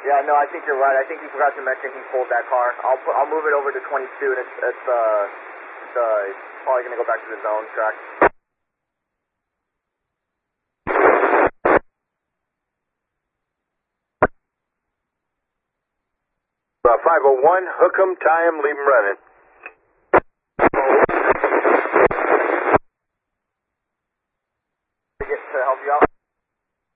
Yeah, no, I think you're right. I think he forgot to mention he pulled that car. I'll move it over to 22, and it's probably going to go back to the zone track. 501, hook 'em, tie 'em, leave 'em running.